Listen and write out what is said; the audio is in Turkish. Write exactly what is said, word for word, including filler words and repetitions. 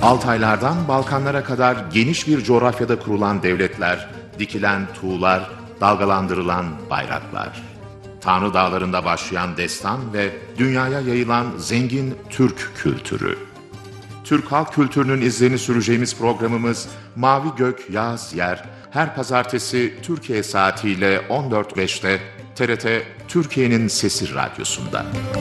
Altaylardan Balkanlara kadar geniş bir coğrafyada kurulan devletler, dikilen tuğlar, dalgalandırılan bayraklar. Tanrı Dağları'nda başlayan destan ve dünyaya yayılan zengin Türk kültürü. Türk halk kültürünün izlerini süreceğimiz programımız Mavi Gök Yaz Yer her pazartesi Türkiye saatiyle on dört beşte T R T Türkiye'nin Sesi Radyosu'nda.